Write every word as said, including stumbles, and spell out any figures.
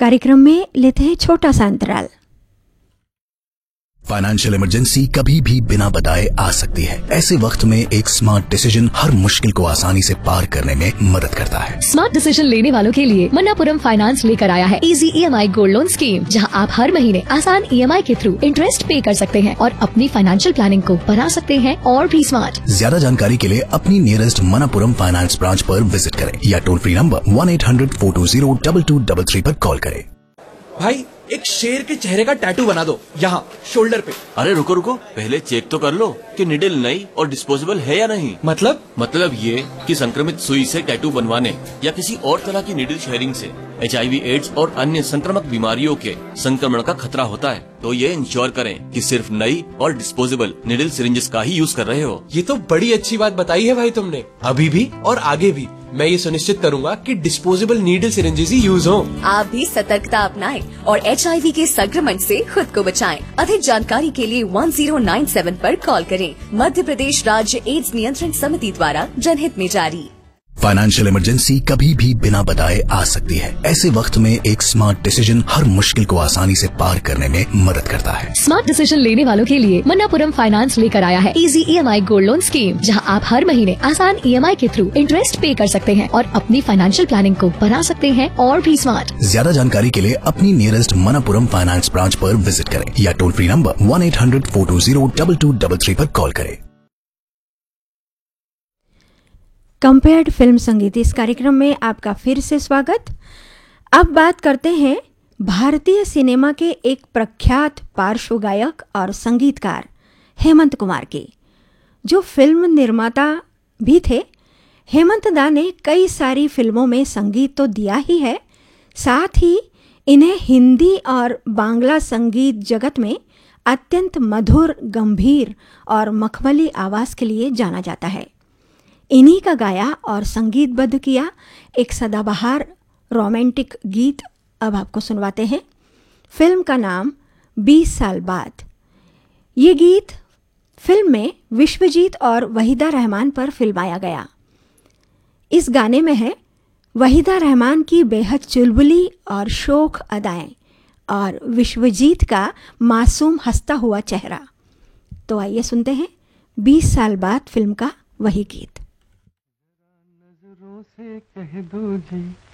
कार्यक्रम में लेते हैं छोटा सा अंतराल। फाइनेंशियल इमरजेंसी कभी भी बिना बताए आ सकती है। ऐसे वक्त में एक स्मार्ट डिसीजन हर मुश्किल को आसानी से पार करने में मदद करता है। स्मार्ट डिसीजन लेने वालों के लिए मन्नापुरम फाइनेंस लेकर आया है easy EMI gold loan scheme, जहां आप हर महीने आसान ईएमआई के थ्रू इंटरेस्ट पे कर सकते हैं और अपनी फाइनेंशियल प्लानिंग को बना सकते हैं और भी स्मार्ट। ज्यादा जानकारी के लिए अपनी नियरेस्ट मन्नापुरम फाइनेंस ब्रांच पर विजिट करें या toll free number one eight hundred four to zero double two double three पर कॉल करें। भाई एक शेर के चेहरे का टैटू बना दो यहाँ शोल्डर पे। अरे रुको रुको, पहले चेक तो कर लो कि निडल नई और डिस्पोजेबल है या नहीं। मतलब मतलब ये कि संक्रमित सुई से टैटू बनवाने या किसी और तरह की निडल शेयरिंग से एचआईवी एड्स और अन्य संक्रामक बीमारियों के संक्रमण का खतरा होता है। तो ये इंश्योर करें कि सिर्फ नई और डिस्पोजेबल निडल सिरिंजेस का ही यूज कर रहे हो। ये तो बड़ी अच्छी बात बताई है भाई तुमने। अभी भी और आगे भी मैं ये सुनिश्चित करूंगा कि डिस्पोजेबल नीडल सिरिंजेस ही यूज हो। आप भी सतर्कता अपनाएं और एचआईवी के संक्रमण से खुद को बचाएं। अधिक जानकारी के लिए वन जीरो नाइन सेवन पर कॉल करें। मध्य प्रदेश राज्य एड्स नियंत्रण समिति द्वारा जनहित में जारी। फाइनेंशियल इमरजेंसी कभी भी बिना बताए आ सकती है। ऐसे वक्त में एक स्मार्ट डिसीजन हर मुश्किल को आसानी से पार करने में मदद करता है। स्मार्ट डिसीजन लेने वालों के लिए मन्नापुरम फाइनेंस लेकर आया है easy EMI gold loan scheme, जहां आप हर महीने आसान ईएमआई के थ्रू इंटरेस्ट पे कर सकते हैं और अपनी फाइनेंशियल प्लानिंग को बना सकते हैं और भी स्मार्ट। ज्यादा जानकारी के लिए अपनी नियरेस्ट मन्नापुरम फाइनेंस ब्रांच पर विजिट करें या toll free number one eight hundred four to zero double two double three पर कॉल करें। कंपेयर्ड फिल्म संगीत इस कार्यक्रम में आपका फिर से स्वागत। अब बात करते हैं भारतीय सिनेमा के एक प्रख्यात पार्श्व गायक और संगीतकार हेमंत कुमार के, जो फिल्म निर्माता भी थे। हेमंत दा ने कई सारी फिल्मों में संगीत तो दिया ही है, साथ ही इन्हें हिंदी और बांग्ला संगीत जगत में अत्यंत मधुर, गंभीर और मखमली आवाज़ के लिए जाना जाता है। इन्हीं का गाया और संगीतबद्ध किया एक सदाबहार रोमांटिक गीत अब आपको सुनवाते हैं। फिल्म का नाम बीस साल बाद। ये गीत फिल्म में विश्वजीत और वहीदा रहमान पर फिल्माया गया। इस गाने में है वहीदा रहमान की बेहद चुलबुली और शोख अदाएं और विश्वजीत का मासूम हंसता हुआ चेहरा। तो आइए सुनते हैं बीस साल बाद फिल्म का वही गीत। से कह दो जी